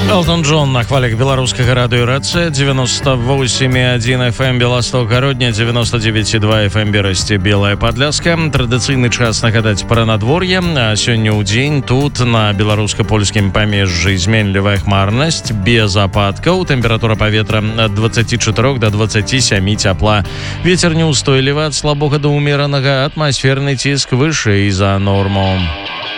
Элтон Джон на хвалях беларускага радыёрацыя 98,1 FM Беласток-Гародня, 99,2 FM Берасці, Белая Падляска. Традыцыйны час нагадаць пра надвор'е. А сёння ў дзень тут на беларуска-польскім памежжы зменлівая хмарнасць без ападкаў. Тэмпература паветра ад 24 до 27 цяпла. Вецер неўстойлівы ад слабога да ўмеранага, атмасферны ціск вышэй за норму.